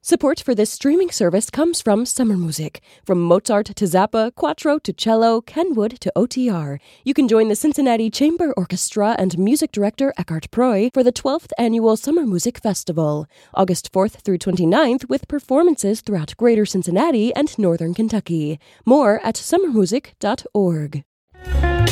Support for this streaming service comes from Summer Music. From Mozart to Zappa, Quattro to cello, Kenwood to OTR. You can join the Cincinnati Chamber Orchestra and music director Eckhart Proy for the 12th Annual Summer Music Festival, August 4th through 29th, with performances throughout Greater Cincinnati and Northern Kentucky. More at summermusic.org.